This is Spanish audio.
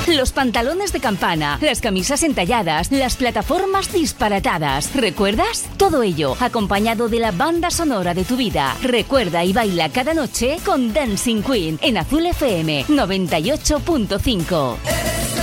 los pantalones de campana, las camisas entalladas, las plataformas disparatadas. ¿Recuerdas? Todo ello acompañado de la banda sonora de tu vida. Recuerda y baila cada noche con Dancing Queen en Azul FM 98.5.